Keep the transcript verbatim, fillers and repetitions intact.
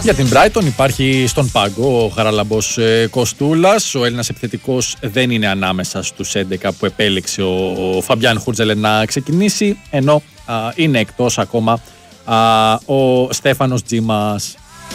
Για την Brighton υπάρχει στον πάγκο ο Χαράλαμπος ε, Κοστούλας. Ο Έλληνας επιθετικός δεν είναι ανάμεσα στους έντεκα που επέλεξε ο, ο Φαμπιάν Χούρτζελε να ξεκινήσει, ενώ α, είναι εκτός ακόμα α, ο Στέφανος Τζίμας.